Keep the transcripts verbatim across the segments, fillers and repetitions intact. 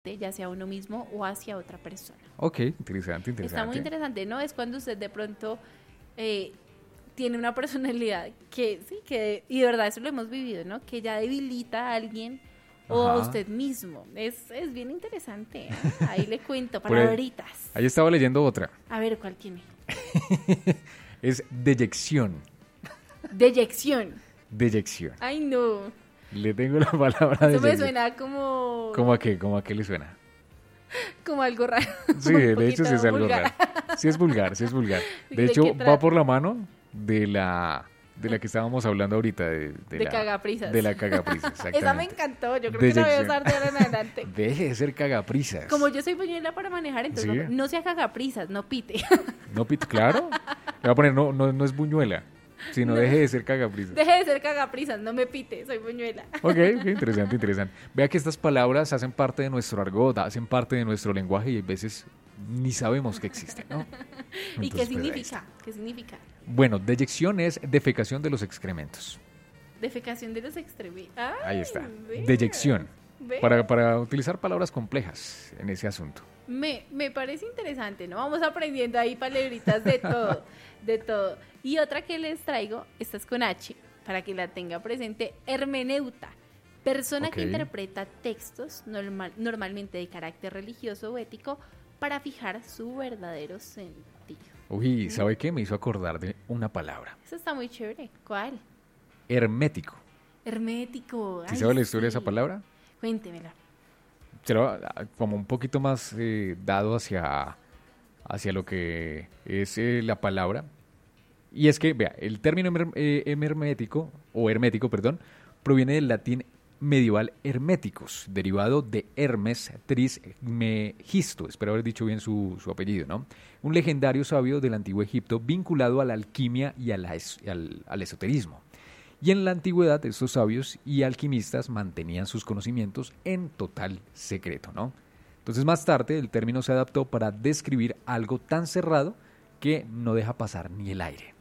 ya sea uno mismo o hacia otra persona. Ok, interesante, interesante. Está muy interesante, ¿no? Es cuando usted de pronto eh, tiene una personalidad que, sí, que, y de verdad eso lo hemos vivido, ¿no? Que ya debilita a alguien o Ajá. a usted mismo. Es, es bien interesante, ¿eh? Ahí le cuento, Por ahí- palabritas. Ahí estaba leyendo otra. A ver, ¿cuál tiene? Es deyección. Deyección. Deyección. Ay, no. Le tengo la palabra Eso me deyección. suena como... ¿Cómo a qué? ¿Cómo a qué le suena? como algo raro. Sí, Un de hecho sí es poquito algo vulgar. raro. Sí es vulgar, sí es vulgar. De ¿De hecho, qué va trata? por la mano de la de la que estábamos hablando ahorita. De, de, De la, cagaprisas. De la cagaprisa, exactamente. Esa me encantó. Yo creo que la voy a Deyección. usar de ahora en adelante. Deje de ser cagaprisas. Como yo soy buñuela para manejar, entonces Sí. no, no sea cagaprisas, no pite. No, pit, claro. Le voy a poner, no, no, no es buñuela, sino No. deje de ser cagaprisas. Deje de ser cagaprisas, no me pite, soy buñuela. Ok, ok, interesante, interesante. Vea que estas palabras hacen parte de nuestro argot, hacen parte de nuestro lenguaje y a veces ni sabemos que existen, ¿no? ¿Y qué Entonces, pues, ahí significa? está. ¿Qué significa? Bueno, deyección es defecación de los excrementos. Defecación de los extremos. Ahí está. Deyección. Para, para utilizar palabras complejas en ese asunto. Me, me parece interesante, ¿no? Vamos aprendiendo ahí palabritas de todo, de todo. Y otra que les traigo, esta es con H, para que la tenga presente, hermeneuta. Persona Ok. que interpreta textos normal, normalmente de carácter religioso o ético para fijar su verdadero sentido. Uy, ¿sabe qué? Me hizo acordar de una palabra. Eso está muy chévere. ¿Cuál? Hermético. Hermético. ¿Sí Ay, sabe la historia de sí. esa palabra? Cuéntemela. Será ah, como un poquito más eh, dado hacia, hacia lo que es eh, la palabra. Y es que, vea, el término her- eh, hermético, o hermético, perdón, proviene del latín medieval herméticos, derivado de Hermes Trismegisto, espero haber dicho bien su, su apellido, ¿no? Un legendario sabio del antiguo Egipto vinculado a la alquimia y a la es- al, al esoterismo. Y en la antigüedad estos sabios y alquimistas mantenían sus conocimientos en total secreto, ¿no? Entonces más tarde el término se adaptó para describir algo tan cerrado que no deja pasar ni el aire.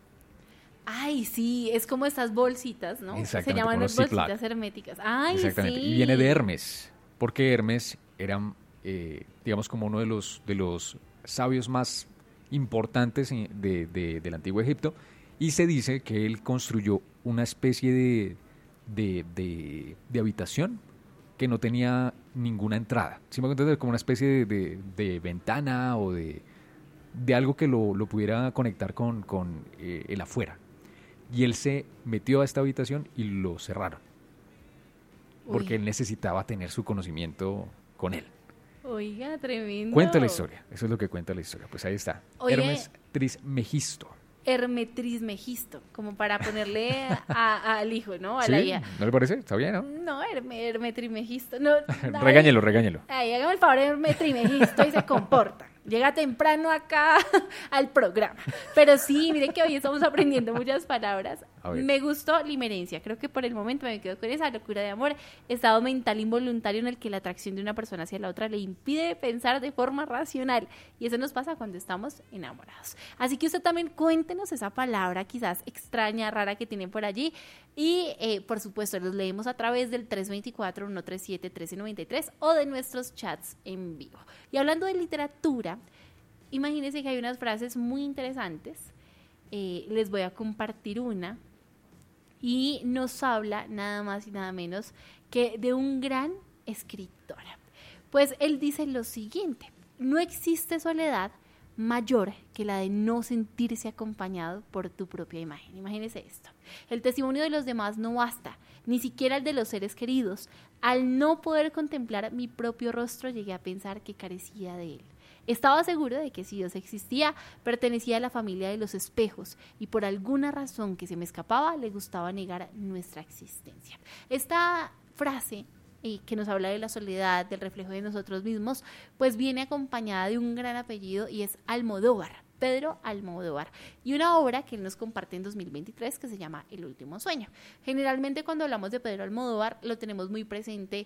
Ay, sí, es como estas bolsitas, ¿no? Se Exactamente, llaman como las los bolsitas Ziploc. herméticas. Ay, Exactamente. sí. Y viene de Hermes, porque Hermes era, eh, digamos, como uno de los, de los sabios más importantes en- de, de- del antiguo Egipto, y se dice que él construyó una especie de, de, de- de habitación que no tenía ninguna entrada. ¿Sí me hago entender? Como una especie de, de- de ventana o de, de algo que lo, lo pudiera conectar con, con eh, el afuera. Y él se metió a esta habitación y lo cerraron. Porque Uy. él necesitaba tener su conocimiento con él. Oiga, tremendo. Cuenta la historia, eso es lo que cuenta la historia. Pues ahí está. Oye. Hermes Trismegisto. Hermetrismegisto, como para ponerle a- al hijo, ¿no? A ¿Sí? la hija. ¿No le parece? Está bien, ¿no? No, herme, hermetrimegisto. No, ay, Regáñelo, regáñelo. Ay, hágame el favor, hermetrimegisto y se comporta. Llega temprano acá al programa. Pero sí, miren que hoy estamos aprendiendo muchas palabras. A ver. Me gustó limerencia. Creo que por el momento me quedo con esa locura de amor. Estado mental involuntario en el que la atracción de una persona hacia la otra le impide pensar de forma racional. Y eso nos pasa cuando estamos enamorados. Así que usted también cuéntenos esa palabra quizás extraña, rara que tienen por allí. Y eh, por supuesto, los leemos a través del tres dos cuatro, uno tres siete, uno tres nueve tres o de nuestros chats en vivo. Y hablando de literatura, imagínense que hay unas frases muy interesantes. Eh, les voy a compartir una. Y nos habla nada más y nada menos que de un gran escritor. Pues él dice lo siguiente: no existe soledad mayor que la de no sentirse acompañado por tu propia imagen. Imagínese esto. El testimonio de los demás no basta, ni siquiera el de los seres queridos. Al no poder contemplar mi propio rostro, llegué a pensar que carecía de él. Estaba seguro de que si Dios existía, pertenecía a la familia de los espejos y por alguna razón que se me escapaba, le gustaba negar nuestra existencia. Esta frase eh, que nos habla de la soledad, del reflejo de nosotros mismos, pues viene acompañada de un gran apellido y es Almodóvar, Pedro Almodóvar, y una obra que él nos comparte en dos mil veintitrés que se llama El último sueño. Generalmente cuando hablamos de Pedro Almodóvar lo tenemos muy presente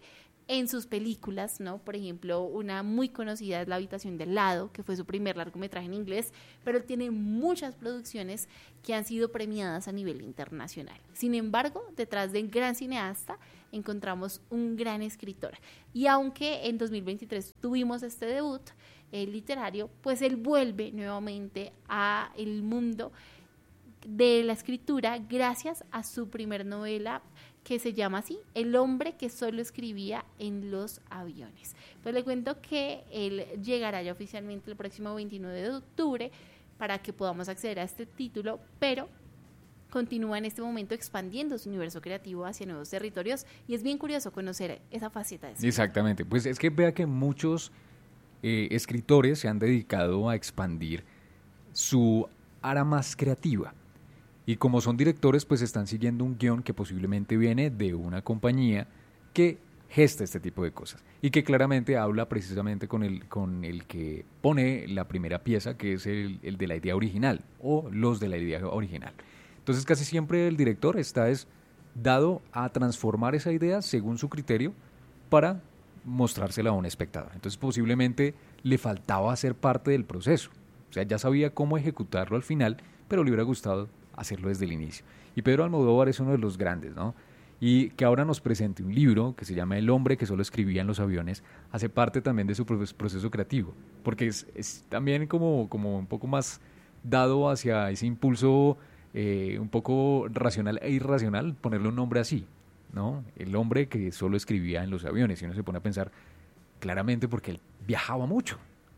en sus películas, ¿no? Por ejemplo, una muy conocida es La habitación del lado, que fue su primer largometraje en inglés, pero él tiene muchas producciones que han sido premiadas a nivel internacional. Sin embargo, detrás del gran cineasta encontramos un gran escritor. Y aunque en dos mil veintitrés tuvimos este debut eh, literario, pues él vuelve nuevamente a el mundo de la escritura gracias a su primer novela, que se llama así, El hombre que solo escribía en los aviones. Pues le cuento que él llegará ya oficialmente el próximo veintinueve de octubre para que podamos acceder a este título, pero continúa en este momento expandiendo su universo creativo hacia nuevos territorios y es bien curioso conocer esa faceta de su Exactamente, pues es que vea que muchos eh, escritores se han dedicado a expandir su área más creativa. Y como son directores, pues están siguiendo un guión que posiblemente viene de una compañía que gesta este tipo de cosas y que claramente habla precisamente con el, con el que pone la primera pieza, que es el, el de la idea original o los de la idea original. Entonces casi siempre el director está es dado a transformar esa idea según su criterio para mostrársela a un espectador. Entonces posiblemente le faltaba hacer parte del proceso. O sea, ya sabía cómo ejecutarlo al final, pero le hubiera gustado hacerlo desde el inicio. Y Pedro Almodóvar es uno de los grandes, ¿no? Y que ahora nos presente un libro que se llama El hombre que solo escribía en los aviones, hace parte también de su proceso creativo, porque es, es también como, como un poco más dado hacia ese impulso eh, un poco racional e irracional, ponerle un nombre así, ¿no? El hombre que solo escribía en los aviones, y uno se pone a pensar claramente porque él viajaba mucho.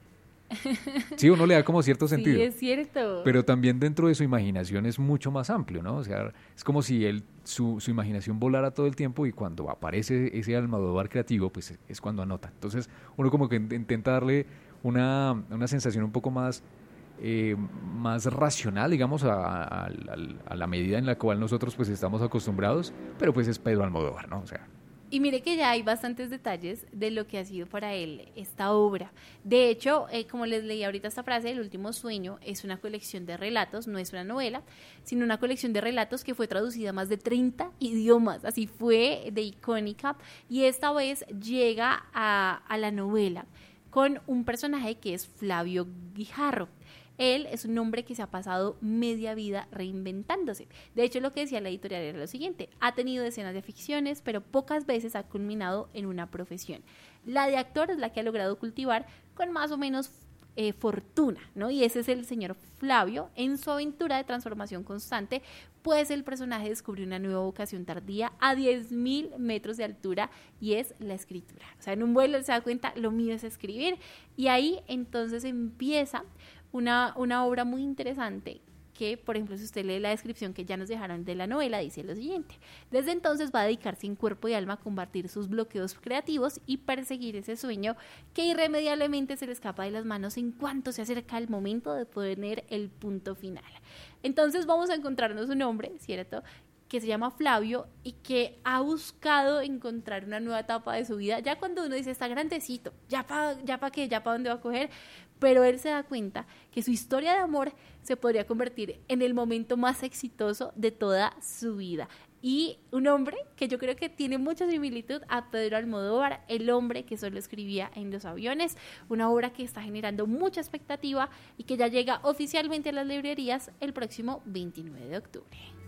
Sí, uno le da como cierto sentido. Sí, es cierto. Pero también dentro de su imaginación es mucho más amplio, ¿no? O sea, es como si él, su, su imaginación volara todo el tiempo y cuando aparece ese Almodóvar creativo, pues es, es cuando anota. Entonces, uno como que intenta darle una, una sensación un poco más, eh, más racional, digamos, a, a, a, a la medida en la cual nosotros pues estamos acostumbrados, pero pues es Pedro Almodóvar, ¿no? O sea... Y mire que ya hay bastantes detalles de lo que ha sido para él esta obra. De hecho, eh, como les leí ahorita esta frase, El último sueño es una colección de relatos, no es una novela, sino una colección de relatos que fue traducida a más de treinta idiomas. Así fue de icónica. Y esta vez llega a, a la novela con un personaje que es Flavio Guijarro. Él es un hombre que se ha pasado media vida reinventándose. De hecho, lo que decía la editorial era lo siguiente: ha tenido decenas de ficciones, pero pocas veces ha culminado en una profesión. La de actor es la que ha logrado cultivar con más o menos eh, fortuna, ¿no? Y ese es el señor Flavio. En su aventura de transformación constante, pues el personaje descubrió una nueva vocación tardía a diez mil metros de altura y es la escritura. O sea, en un vuelo él se da cuenta, lo mío es escribir, y ahí entonces empieza Una, una obra muy interesante que, por ejemplo, si usted lee la descripción que ya nos dejaron de la novela, dice lo siguiente: desde entonces va a dedicarse en cuerpo y alma a combatir sus bloqueos creativos y perseguir ese sueño que irremediablemente se le escapa de las manos en cuanto se acerca el momento de poner el punto final. Entonces vamos a encontrarnos un hombre, ¿cierto?, que se llama Flavio y que ha buscado encontrar una nueva etapa de su vida, ya cuando uno dice está grandecito, ya para ya pa qué, ya para dónde va a coger, pero él se da cuenta que su historia de amor se podría convertir en el momento más exitoso de toda su vida. Y un hombre que yo creo que tiene mucha similitud a Pedro Almodóvar, El hombre que solo escribía en los aviones, una obra que está generando mucha expectativa y que ya llega oficialmente a las librerías el próximo veintinueve de octubre.